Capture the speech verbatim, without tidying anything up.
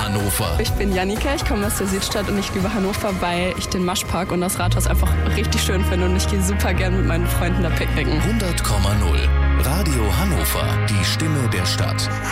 Hannover. Ich bin Jannika, ich komme aus der Südstadt und ich liebe Hannover, weil ich den Maschpark und das Rathaus einfach richtig schön finde und ich gehe super gern mit meinen Freunden da picknicken. hundert Komma null Radio Hannover, die Stimme der Stadt.